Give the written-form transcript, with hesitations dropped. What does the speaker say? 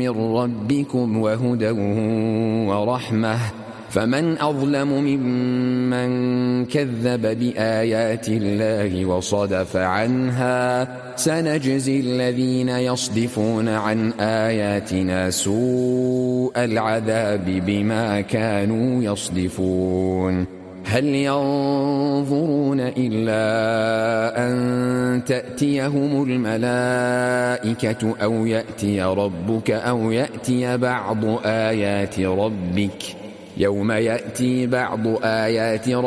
من ربكم وهدى ورحمة فمن أظلم ممن كذب بآيات الله وصدف عنها سنجزي الذين يصدفون عن آياتنا سوء العذاب بما كانوا يصدفون هل ينظرون إلا أن تأتيهم الملائكة أو يأتي ربك أو يأتي بعض آيات ربك يوم يأتي بعض آيات ربك